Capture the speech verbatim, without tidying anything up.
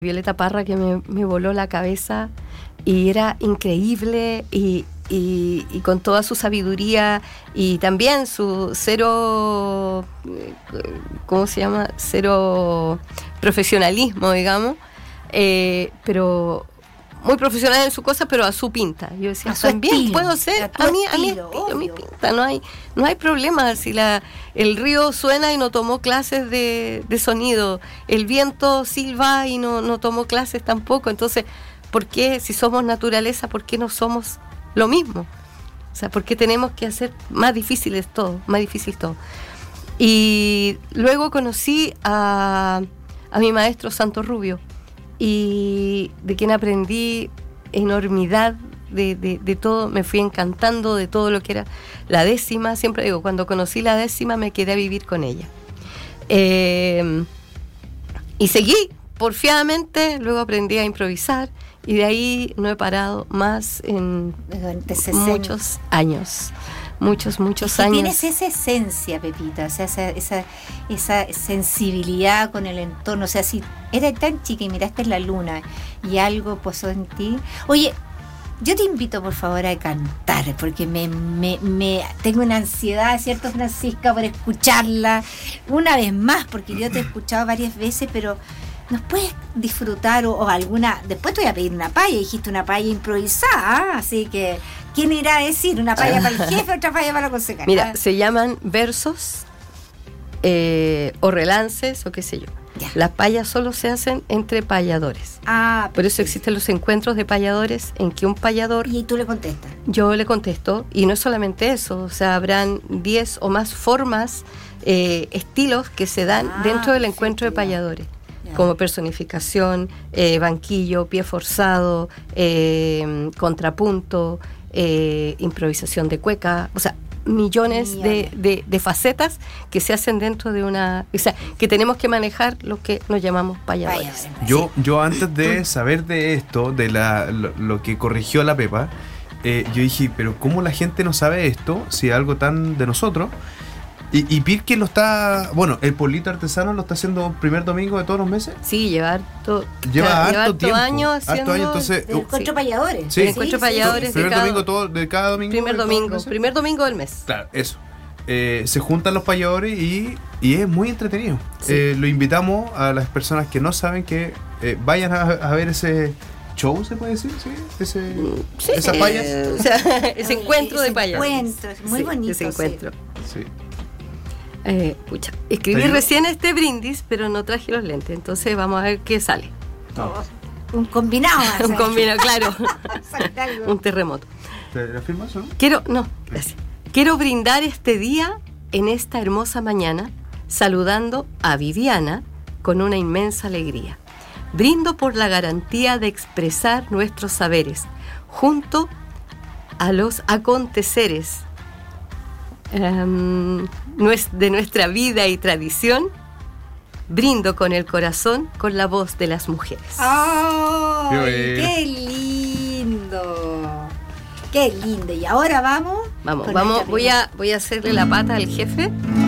Violeta Parra, que me, me voló la cabeza y era increíble y, y, y con toda su sabiduría y también su cero, ¿cómo se llama? Cero profesionalismo, digamos, eh, pero muy profesional en su cosa, pero a su pinta. Yo decía, también estilo, puedo ser, a, a mí, a mí estilo, mi pinta, no hay, no hay problema. Si la, el río suena y no tomó clases de, de sonido, el viento silba y no, no tomó clases tampoco. Entonces, ¿por qué, si somos naturaleza, por qué no somos lo mismo? O sea, ¿por qué tenemos que hacer más difíciles todo, más difícil todo? Y luego conocí a, a mi maestro Santo Rubio, y de quien aprendí enormidad de, de, de todo, me fui encantando de todo lo que era la décima. Siempre digo, cuando conocí la décima me quedé a vivir con ella. Eh, y seguí porfiadamente, luego aprendí a improvisar y de ahí no he parado más en muchos años. Muchos, muchos y años. Tienes esa esencia, Pepita, o sea, esa, esa, esa sensibilidad con el entorno. O sea, si eras tan chica y miraste la luna y algo posó en ti. Oye, yo te invito, por favor, a cantar, porque me, me, me tengo una ansiedad, ¿cierto, Francisca, por escucharla una vez más, porque yo te he escuchado varias veces, pero ¿nos puedes disfrutar o, o alguna? Después te voy a pedir una paya, dijiste una paya improvisada, así que ¿quién irá a decir? ¿Una paya para el jefe o otra paya para la concejal? Mira, se llaman versos eh, o relances o qué sé yo. Ya. Las payas solo se hacen entre payadores. Ah, por eso existen los encuentros de payadores en que un payador... Y tú le contestas. Yo le contesto, y no es solamente eso, o sea, habrán diez o más formas, eh, estilos que se dan ah, dentro del encuentro de payadores. Ya. Como personificación, eh, banquillo, pie forzado, eh, contrapunto, eh, improvisación de cueca, o sea, millones de, de, de facetas que se hacen dentro de una... O sea, que tenemos que manejar lo que nos llamamos payadores. Yo, yo antes de saber de esto, de la, lo, lo que corrigió la Pepa, eh, yo dije, pero ¿cómo la gente no sabe esto si es algo tan de nosotros? Y, y Pirque lo está... Bueno, el Polito Artesano lo está haciendo primer domingo de todos los meses. Sí, lleva harto... Lleva claro, harto, lleva harto tiempo. Año haciendo harto año, entonces... El encuentro payadores. Sí. El encuentro sí, payadores sí, de primer cada... domingo todo, de cada domingo. Primer domingo, primer domingo del mes. Claro, eso. Eh, se juntan los payadores y, y es muy entretenido. Sí. Eh, lo invitamos a las personas que no saben que eh, vayan a, a ver ese... ¿Show se puede decir? ¿Sí? Ese, sí, ¿Esas payas? Eh, o sea, ese encuentro ese de payas. Encuentro, es muy sí, bonito. Ese encuentro. Sí. Eh, pucha, escribí recién este brindis, pero no traje los lentes, entonces vamos a ver qué sale. No. Un combinado. Un combinado, claro. Un terremoto. ¿Te la firmas o no? Quiero, no, gracias. Quiero brindar este día, en esta hermosa mañana, saludando a Viviana con una inmensa alegría. Brindo por la garantía de expresar nuestros saberes junto a los aconteceres um, de nuestra vida y tradición. Brindo con el corazón, con la voz de las mujeres. ¡Oh, qué lindo! ¡Qué lindo! Y ahora vamos. Vamos, vamos. Voy a, voy a hacerle la pata al jefe.